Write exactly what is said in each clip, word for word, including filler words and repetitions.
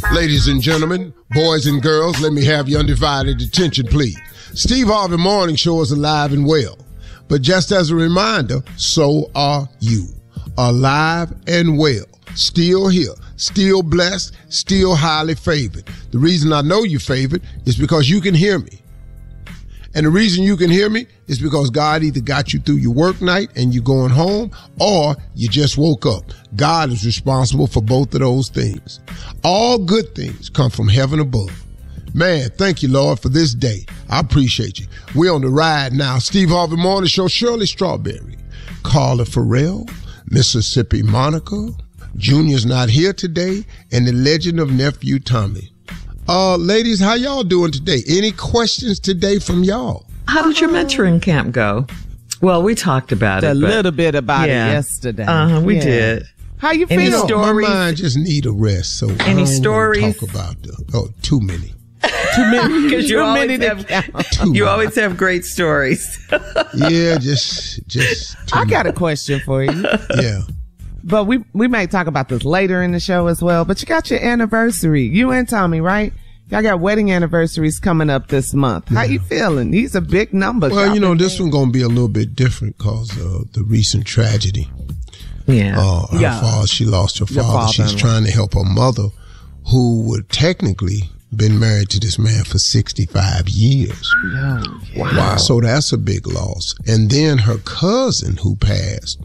Ladies and gentlemen, boys and girls, let me have your undivided attention, please. Steve Harvey Morning Show is alive and well. But just as a reminder, so are you. Alive and well. Still here. Still blessed. Still highly favored. The reason I know you're favored is because you can hear me. And the reason you can hear me is because God either got you through your work night and you're going home, or you just woke up. God is responsible for both of those things. All good things come from heaven above. Man, thank you, Lord, for this day. I appreciate you. We're on the ride now. Steve Harvey Morning Show, Shirley Strawberry, Carla Farrell, Mississippi Monica, Junior's not here today, and the legend of Nephew Tommy. Uh, ladies, how y'all doing today? Any questions today from y'all? How did your mentoring camp go? Well, we talked about a it. A little bit about yeah. it yesterday. Uh-huh, we yeah. did. How you Any feel? stories? My mind just need a rest, so Any I don't stories? want to talk about the, oh, too many. Too many. Because you, Too always many have, Too you many. always have great stories. Yeah, just, just. too I got a many. question for you. Yeah. But we we may talk about this later in the show as well. But you got your anniversary. You and Tommy, right? Y'all got wedding anniversaries coming up this month. How Yeah. you feeling? These are big numbers. Well, Y'all you know, been this one going to be a little bit different because of the recent tragedy. Yeah. Uh, her Yeah. father, she lost her Your father. She's father-in-law. trying to help her mother, who would technically been married to this man for sixty-five years. Oh, yeah. Wow. So that's a big loss. And then her cousin who passed,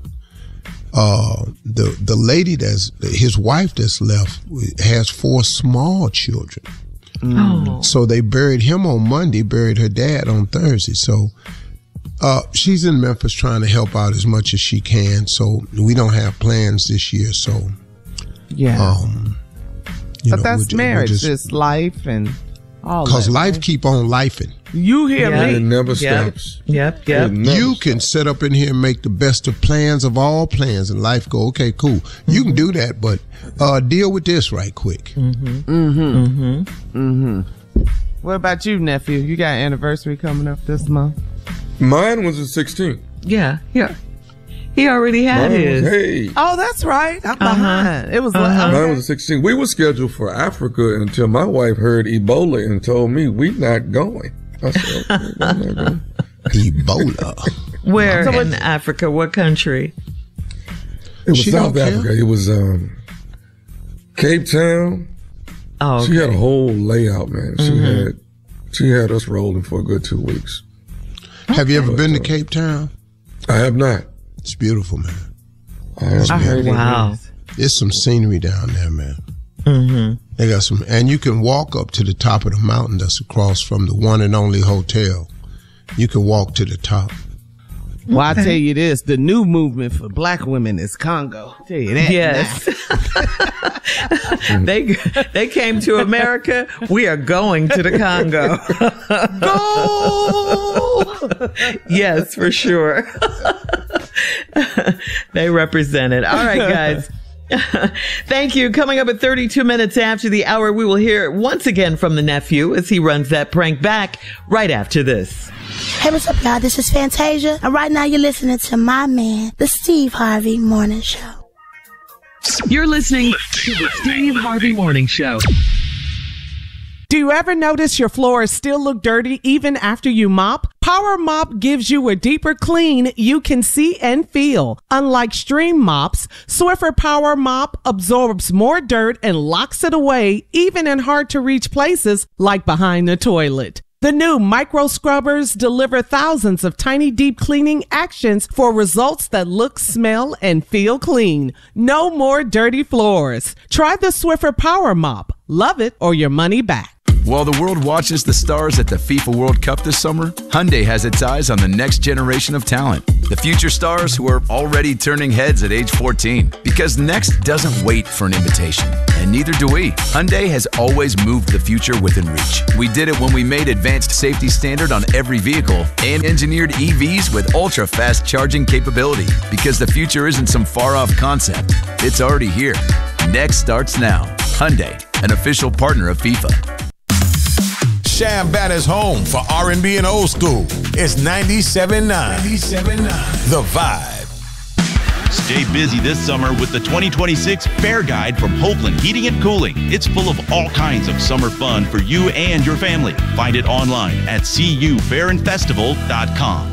uh, the, the lady that's, his wife that's left has four small children. Oh. So they buried him on Monday, buried her dad on Thursday. So, uh, she's in Memphis trying to help out as much as she can. So we don't have plans this year. So, Yeah. um, you but know, that's we'll ju- we'll marriage. just- It's life and all that. Cause life right? keep on lifing. You hear Yeah. me? It never Yep. stops. Yep. Yep. It never You stops. can sit up in here and make the best of plans of all plans and life go, okay, cool. Mm-hmm. You can do that, but uh, deal with this right quick. Mm-hmm. Mm-hmm. Mm-hmm. What about you, nephew? You got an anniversary coming up this month? Mine was the sixteenth. Yeah. Yeah. He already had Mine his. was, hey. Oh, that's right. I'm Uh-huh. behind. It was Uh-huh. okay. Mine was the sixteenth. We were scheduled for Africa until my wife heard Ebola and told me we not going. I said, okay, I'm not going. Ebola. Where So in what- Africa? What country? It was She South don't care? Africa. It was um, Cape Town. Oh, She had a okay. whole layout, man. She Mm-hmm. had she had us rolling for a good two weeks. Have you ever been to Cape Town? I have not. It's beautiful, man. I have I not. heard it Wow. is. There's some scenery down there, man. Mm-hmm. They got some, and you can walk up to the top of the mountain that's across from the one and only hotel. You can walk to the top. Well, I tell you this, the new movement for black women is Congo. I'll tell you that. Yes. they they came to America. We are going to the Congo. Go! Yes, for sure. They represent it. All right, guys. Thank you. Coming up at thirty-two minutes after the hour, we will hear once again from the nephew as he runs that prank back right after this. Hey, what's up, y'all? This is Fantasia, and right now you're listening to my man, the Steve Harvey Morning Show. You're listening to the Steve Harvey Morning Show. Do you ever notice your floors still look dirty even after you mop? Power Mop gives you a deeper clean you can see and feel. Unlike stream mops, Swiffer Power Mop absorbs more dirt and locks it away even in hard-to-reach places like behind the toilet. The new micro scrubbers deliver thousands of tiny deep cleaning actions for results that look, smell, and feel clean. No more dirty floors. Try the Swiffer Power Mop. Love it or your money back. While the world watches the stars at the FIFA World Cup this summer, Hyundai has its eyes on the next generation of talent. The future stars who are already turning heads at age fourteen. Because next doesn't wait for an invitation, and neither do we. Hyundai has always moved the future within reach. We did it when we made advanced safety standard on every vehicle and engineered E Vs with ultra-fast charging capability. Because the future isn't some far-off concept. It's already here. Next starts now. Hyundai, an official partner of FIFA. Sham Banner's home for R and B and old school. It's ninety-seven point nine. ninety-seven point nine. The Vibe. Stay busy this summer with the twenty twenty-six Fair Guide from Hoagland Heating and Cooling. It's full of all kinds of summer fun for you and your family. Find it online at c u fair and festival dot com.